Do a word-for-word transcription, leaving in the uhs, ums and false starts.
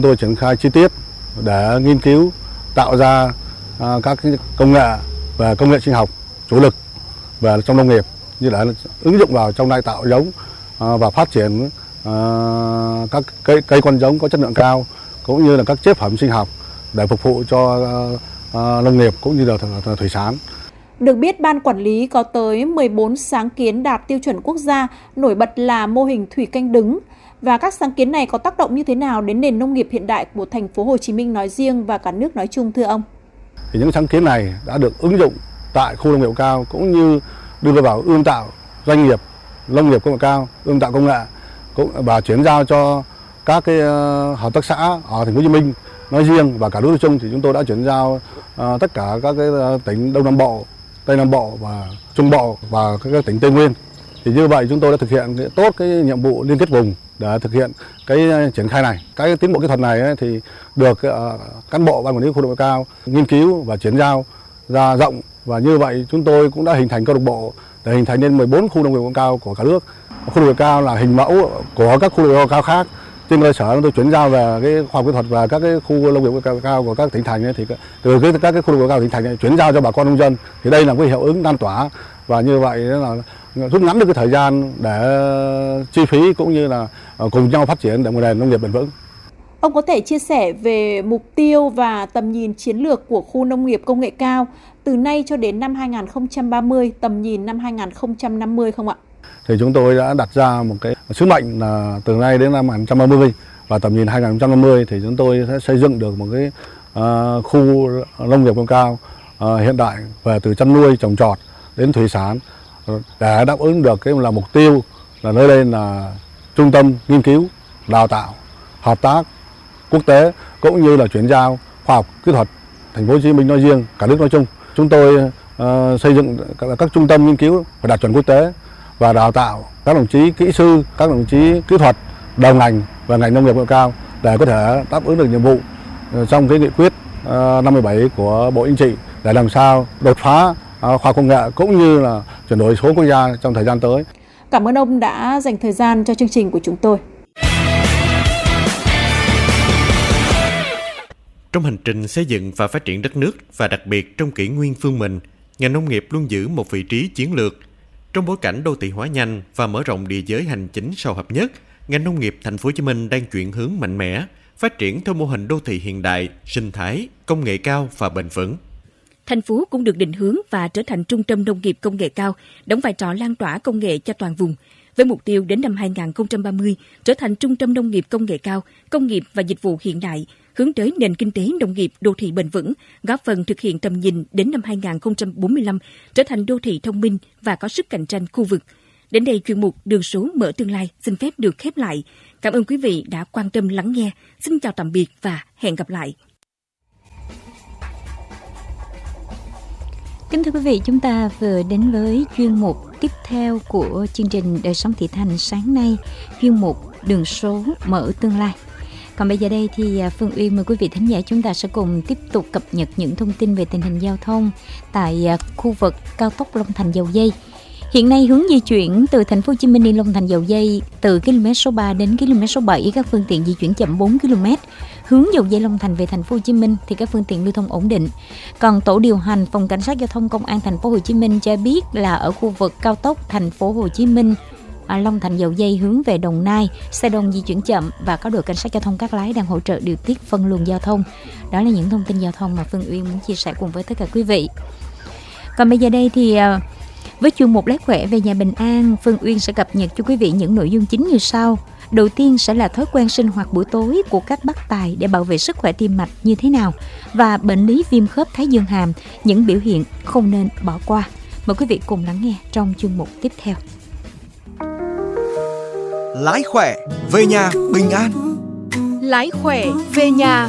Tôi triển khai chi tiết để nghiên cứu tạo ra các công nghệ về công nghệ sinh học chủ lực về trong nông nghiệp, như là ứng dụng vào trong đai tạo giống và phát triển các cây, cây con giống có chất lượng cao, cũng như là các chế phẩm sinh học để phục vụ cho nông nghiệp cũng như là thủy sản. Được biết, Ban Quản lý có tới mười bốn sáng kiến đạt tiêu chuẩn quốc gia, nổi bật là mô hình thủy canh đứng. Và các sáng kiến này có tác động như thế nào đến nền nông nghiệp hiện đại của thành phố Hồ Chí Minh nói riêng và cả nước nói chung, thưa ông? Thì những sáng kiến này đã được ứng dụng tại khu nông nghiệp cao, cũng như đưa vào ươm tạo doanh nghiệp nông nghiệp công nghệ cao, ươm tạo công nghệ cũng và chuyển giao cho các cái uh, hợp tác xã ở thành phố Hồ Chí Minh nói riêng và cả nước nói chung. Thì chúng tôi đã chuyển giao uh, tất cả các cái uh, tỉnh Đông Nam Bộ, Tây Nam Bộ và Trung Bộ và các cái tỉnh Tây Nguyên. Thì như vậy chúng tôi đã thực hiện tốt cái nhiệm vụ liên kết vùng để thực hiện cái triển khai này. Cái tiến bộ kỹ thuật này ấy, thì được uh, cán bộ Ban Quản lý khu nông nghiệp cao nghiên cứu và chuyển giao ra rộng, và như vậy chúng tôi cũng đã hình thành câu lạc bộ để hình thành nên mười bốn khu nông nghiệp cao của cả nước. Khu nông nghiệp cao là hình mẫu của các khu nông nghiệp cao khác. Trên cơ sở chúng tôi chuyển giao về cái khoa học kỹ thuật và các cái khu nông nghiệp cao, cao của các tỉnh thành ấy, thì từ cái, các cái khu nông nghiệp cao tỉnh thành này chuyển giao cho bà con nông dân, thì đây là cái hiệu ứng lan tỏa, và như vậy là rút ngắn được cái thời gian để chi phí cũng như là cùng nhau phát triển để một nền nông nghiệp bền vững. Ông có thể chia sẻ về mục tiêu và tầm nhìn chiến lược của khu nông nghiệp công nghệ cao từ nay cho đến năm hai nghìn không trăm ba mươi, tầm nhìn năm hai nghìn không trăm năm mươi không ạ? Thì chúng tôi đã đặt ra một cái sứ mệnh là từ nay đến năm hai nghìn không trăm ba mươi và tầm nhìn hai nghìn không trăm năm mươi thì chúng tôi sẽ xây dựng được một cái uh, khu nông nghiệp công nghệ cao uh, hiện đại về từ chăn nuôi, trồng trọt đến thủy sản, để đáp ứng được cái là mục tiêu là nơi đây là trung tâm nghiên cứu, đào tạo, hợp tác quốc tế cũng như là chuyển giao khoa học kỹ thuật thành phố Hồ Chí Minh nói riêng, cả nước nói chung. Chúng tôi uh, xây dựng các, các trung tâm nghiên cứu phải đạt chuẩn quốc tế và đào tạo các đồng chí kỹ sư, các đồng chí kỹ thuật đầu ngành và ngành nông nghiệp công nghệ cao để có thể đáp ứng được nhiệm vụ uh, trong cái nghị quyết uh, năm mươi bảy của Bộ Chính trị để làm sao đột phá uh, khoa học công nghệ cũng như là chuyển đổi số quốc gia trong thời gian tới. Cảm ơn ông đã dành thời gian cho chương trình của chúng tôi. Trong hành trình xây dựng và phát triển đất nước và đặc biệt trong kỷ nguyên phương mình, ngành nông nghiệp luôn giữ một vị trí chiến lược. Trong bối cảnh đô thị hóa nhanh và mở rộng địa giới hành chính sâu hợp nhất, ngành nông nghiệp thành phố Hồ Chí Minh đang chuyển hướng mạnh mẽ, phát triển theo mô hình đô thị hiện đại, sinh thái, công nghệ cao và bền vững. Thành phố cũng được định hướng và trở thành trung tâm nông nghiệp công nghệ cao, đóng vai trò lan tỏa công nghệ cho toàn vùng. Với mục tiêu đến năm hai nghìn không trăm ba mươi trở thành trung tâm nông nghiệp công nghệ cao, công nghiệp và dịch vụ hiện đại, hướng tới nền kinh tế nông nghiệp đô thị bền vững, góp phần thực hiện tầm nhìn đến năm hai nghìn không trăm bốn mươi lăm trở thành đô thị thông minh và có sức cạnh tranh khu vực. Đến đây, chuyên mục Đường số mở tương lai xin phép được khép lại. Cảm ơn quý vị đã quan tâm lắng nghe. Xin chào tạm biệt và hẹn gặp lại. Kính thưa quý vị, chúng ta vừa đến với chuyên mục tiếp theo của chương trình Đời sống thị thành sáng nay, chuyên mục Đường số mở tương lai. Còn bây giờ đây thì Phương Uyên mời quý vị thính giả chúng ta sẽ cùng tiếp tục cập nhật những thông tin về tình hình giao thông tại khu vực cao tốc Long Thành - Dầu Giây. Hiện nay hướng di chuyển từ thành phố Hồ Chí Minh đi Long Thành - Dầu Giây từ km số ba đến km số bảy, các phương tiện di chuyển chậm bốn ki lô mét. Hướng Dầu Giây Long Thành về thành phố Hồ Chí Minh thì các phương tiện lưu thông ổn định. Còn tổ điều hành Phòng Cảnh sát Giao thông Công an thành phố Hồ Chí Minh cho biết là ở khu vực cao tốc thành phố Hồ Chí Minh à, Long Thành - Dầu Giây hướng về Đồng Nai, xe đông di chuyển chậm và có đội cảnh sát giao thông Cát Lái đang hỗ trợ điều tiết phân luồng giao thông. Đó là những thông tin giao thông mà Phương Uyên muốn chia sẻ cùng với tất cả quý vị. Còn bây giờ đây thì với chuyên mục Lái khỏe về nhà bình an, Phương Uyên sẽ cập nhật cho quý vị những nội dung chính như sau. Đầu tiên sẽ là thói quen sinh hoạt buổi tối của các bác tài để bảo vệ sức khỏe tim mạch như thế nào, và bệnh lý viêm khớp thái dương hàm, những biểu hiện không nên bỏ qua. Mời quý vị cùng lắng nghe trong chuyên mục tiếp theo. Lái khỏe về nhà bình an. Lái khỏe về nhà